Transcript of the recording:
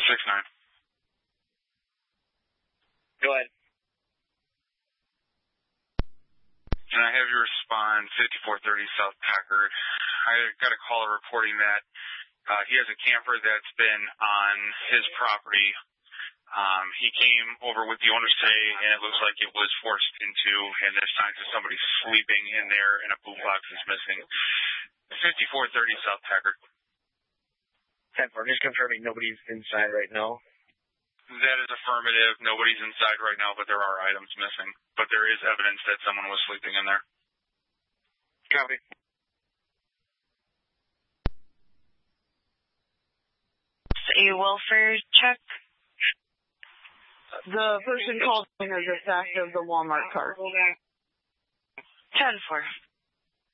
6-9. Go ahead. Can I have you respond 5430 South Packard? I got a caller reporting that he has a camper that's been on his property. He came over with the owner today, and it looks like it was forced into, and there's signs of somebody sleeping in there, and a boot box is missing. 5430 South Packard. 10-4, just confirming nobody's inside right now. That is affirmative. Nobody's inside right now, but there are items missing. But there is evidence that someone was sleeping in there. Copy. A welfare check. The person called in as a fact of the Walmart car. 10-4.